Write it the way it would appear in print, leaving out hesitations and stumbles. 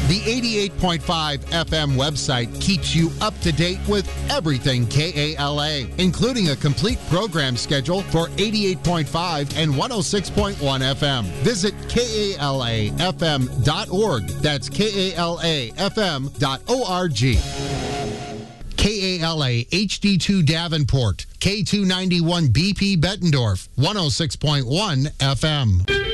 The 88.5 FM website keeps you up to date with everything KALA, including a complete program schedule for 88.5 and 106.1 FM. Visit KALAFM.org. That's KALAFM.org. KALA HD2 Davenport, K291 BP Bettendorf, 106.1 FM.